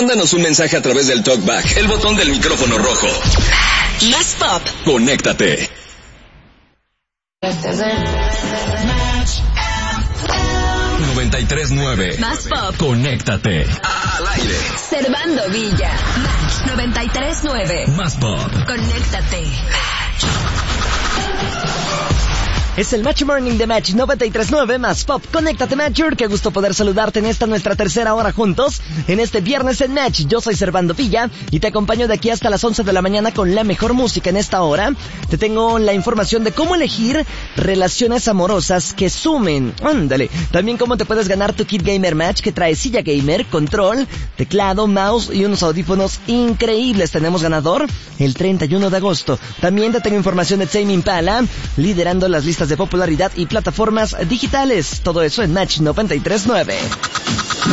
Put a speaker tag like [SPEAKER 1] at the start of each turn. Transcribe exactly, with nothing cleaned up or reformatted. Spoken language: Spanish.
[SPEAKER 1] Mándanos un mensaje a través del TalkBack, el botón del micrófono rojo.
[SPEAKER 2] Más Pop.
[SPEAKER 1] Conéctate. noventa y tres nueve.
[SPEAKER 2] Más Pop.
[SPEAKER 1] Conéctate. Al aire.
[SPEAKER 2] Servando Villa. Match noventa y tres nueve.
[SPEAKER 1] Más Pop.
[SPEAKER 2] Conéctate.
[SPEAKER 3] Es el Match Morning de Match noventa y tres nueve Más Pop. Conéctate, Matcher. Qué gusto poder saludarte en esta nuestra tercera hora juntos. En este viernes en Match. Yo soy Servando Villa y te acompaño de aquí hasta las once de la mañana con la mejor música en esta hora. Te tengo la información de cómo elegir relaciones amorosas que sumen. Ándale. También cómo te puedes ganar tu kit gamer Match, que trae silla gamer, control, teclado, mouse y unos audífonos increíbles. Tenemos ganador el treinta y uno de agosto. También te tengo información de Tame Impala, liderando las listas de popularidad y plataformas digitales. Todo eso en Match noventa y tres nueve.